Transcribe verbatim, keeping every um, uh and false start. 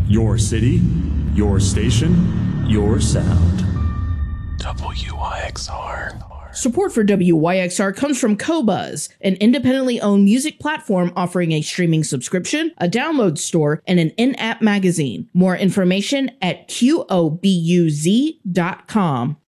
Your city, your station, your sound. W Y X R. Support for W Y X R comes from Qobuz, an independently owned music platform offering a streaming subscription, a download store, and an in-app magazine. More information at Q O B U Z dot com.